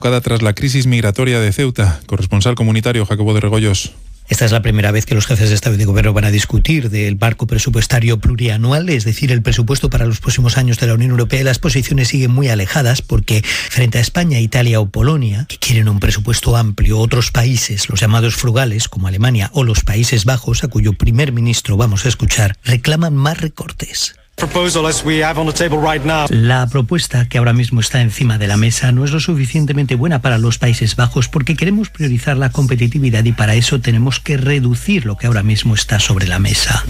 Tras la crisis migratoria de Ceuta. Corresponsal comunitario Jacobo de Regoyos. Esta es la primera vez que los jefes de Estado y de Gobierno van a discutir del marco presupuestario plurianual, es decir, el presupuesto para los próximos años de la Unión Europea. Las posiciones siguen muy alejadas porque frente a España, Italia o Polonia, que quieren un presupuesto amplio, otros países, los llamados frugales, como Alemania o los Países Bajos, a cuyo primer ministro vamos a escuchar, reclaman más recortes. La propuesta que ahora mismo está encima de la mesa no es lo suficientemente buena para los Países Bajos porque queremos priorizar la competitividad y para eso tenemos que reducir lo que ahora mismo está sobre la mesa.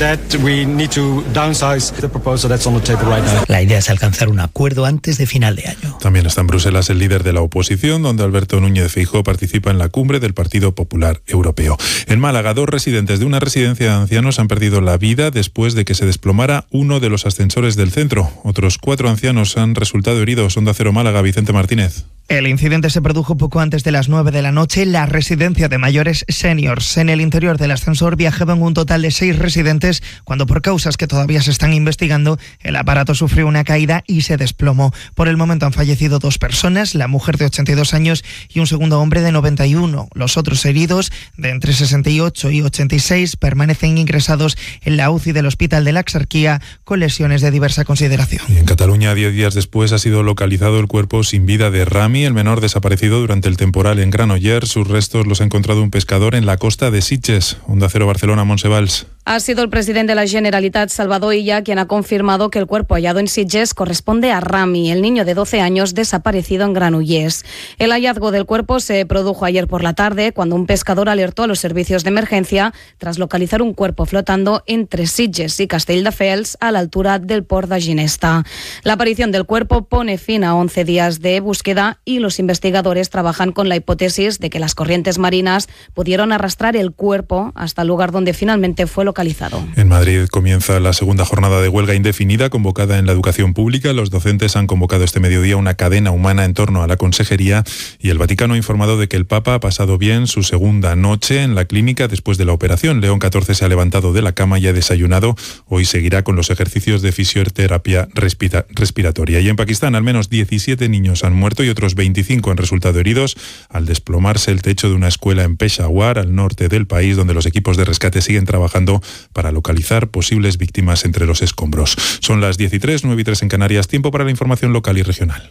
La idea es alcanzar un acuerdo antes de final de año. También está en Bruselas el líder de la oposición, donde Alberto Núñez Feijóo participa en la cumbre del Partido Popular Europeo. En Málaga, 2 residentes de una residencia de ancianos han perdido la vida después de que se desplomara uno de los ascensores del centro. Otros 4 ancianos han resultado heridos. Onda Cero Málaga, Vicente Martínez. El incidente se produjo poco antes de las 9 de la noche en la residencia de mayores seniors. En el interior del ascensor viajaban un total de 6 residentes cuando, por causas que todavía se están investigando, el aparato sufrió una caída y se desplomó. Por el momento han fallecido 2 personas, la mujer de 82 años y un segundo hombre de 91. Los otros heridos, de entre 68 y 86, permanecen ingresados en la UCI del Hospital de la Exarquía con lesiones de diversa consideración. Y en Cataluña, 10 días después, ha sido localizado el cuerpo sin vida de Rami, el menor desaparecido durante el temporal en Granollers. Sus restos los ha encontrado un pescador en la costa de Sitges. Onda Cero Barcelona, Montse Valls. Ha sido el presidente de la Generalitat, Salvador Illa, quien ha confirmado que el cuerpo hallado en Sitges corresponde a Rami, el niño de 12 años desaparecido en Granollers. El hallazgo del cuerpo se produjo ayer por la tarde, cuando un pescador alertó a los servicios de emergencia tras localizar un cuerpo flotando entre Sitges y Castelldefels, a la altura del port de Ginesta. La aparición del cuerpo pone fin a 11 días de búsqueda y los investigadores trabajan con la hipótesis de que las corrientes marinas pudieron arrastrar el cuerpo hasta el lugar donde finalmente fue localizado. En Madrid comienza la segunda jornada de huelga indefinida convocada en la educación pública. Los docentes han convocado este mediodía una cadena humana en torno a la consejería y el Vaticano ha informado de que el Papa ha pasado bien su segunda noche en la clínica después de la operación. León XIV se ha levantado de la cama y ha desayunado. Hoy seguirá con los ejercicios de fisioterapia respiratoria. Y en Pakistán al menos 17 niños han muerto y otros 25 han resultado heridos al desplomarse el techo de una escuela en Peshawar, al norte del país, donde los equipos de rescate siguen trabajando para localizar posibles víctimas entre los escombros. Son las 10:03, 9:03 en Canarias. Tiempo para la información local y regional.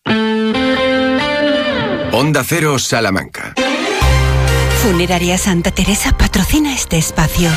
Onda Cero Salamanca. Funeraria Santa Teresa patrocina este espacio.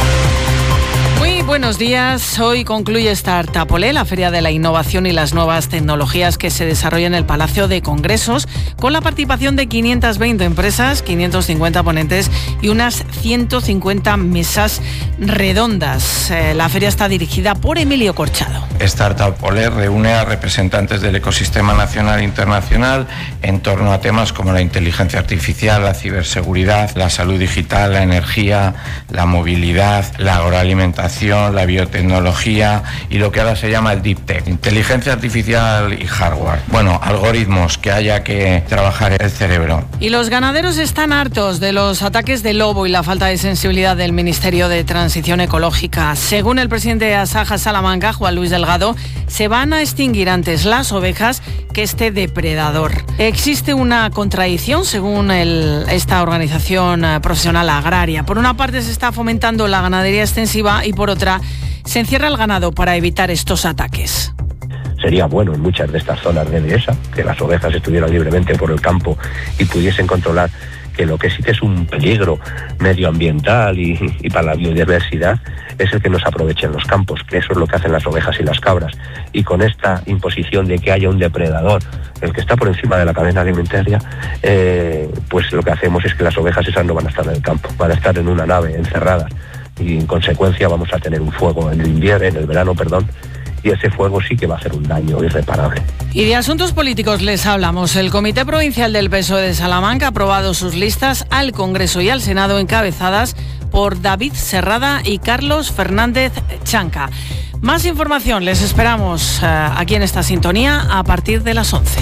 Muy buenos días. Hoy concluye Startup Olé, la Feria de la Innovación y las Nuevas Tecnologías que se desarrolla en el Palacio de Congresos, con la participación de 520 empresas, 550 ponentes y unas 150 mesas redondas. La feria está dirigida por Emilio Corchado. Startup Olé reúne a representantes del ecosistema nacional e internacional en torno a temas como la inteligencia artificial, la ciberseguridad, la salud digital, la energía, la movilidad, la agroalimentación, la biotecnología y lo que ahora se llama el Deep Tech, inteligencia artificial y hardware. Bueno, algoritmos que haya que trabajar el cerebro. Y los ganaderos están hartos de los ataques de lobo y la falta de sensibilidad del Ministerio de Transición Ecológica. Según el presidente de Asaja Salamanca, Juan Luis Delgado, se van a extinguir antes las ovejas que este depredador. Existe una contradicción según esta organización profesional agraria. Por una parte se está fomentando la ganadería extensiva y por otra se encierra el ganado para evitar estos ataques. Sería bueno en muchas de estas zonas de dehesa que las ovejas estuvieran libremente por el campo y pudiesen controlar, que lo que sí que es un peligro medioambiental y para la biodiversidad es el que nos aprovechen los campos, que eso es lo que hacen las ovejas y las cabras. Y con esta imposición de que haya un depredador, el que está por encima de la cadena alimentaria, pues lo que hacemos es que las ovejas esas no van a estar en el campo, van a estar en una nave encerradas y en consecuencia vamos a tener un fuego en el verano, y ese fuego sí que va a hacer un daño irreparable. Y de asuntos políticos les hablamos. El Comité Provincial del PSOE de Salamanca ha aprobado sus listas al Congreso y al Senado, encabezadas por David Serrada y Carlos Fernández Chanca. Más información les esperamos aquí en esta sintonía a partir de las 11.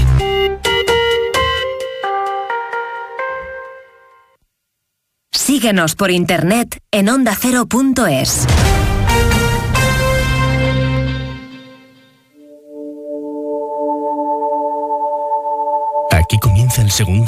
Síguenos por internet en ondacero.es. Aquí comienza el segundo